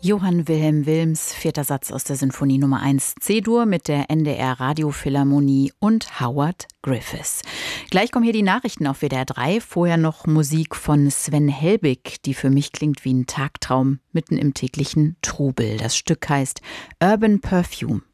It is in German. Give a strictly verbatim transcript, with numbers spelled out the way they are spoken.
Johann Wilhelm Wilms, vierter Satz aus der Sinfonie Nummer eins C-Dur mit der N D R Radiophilharmonie und Howard Griffiths. Gleich kommen hier die Nachrichten auf W D R drei, vorher noch Musik von Sven Helbig, die für mich klingt wie ein Tagtraum mitten im täglichen Trubel. Das Stück heißt Urban Perfume.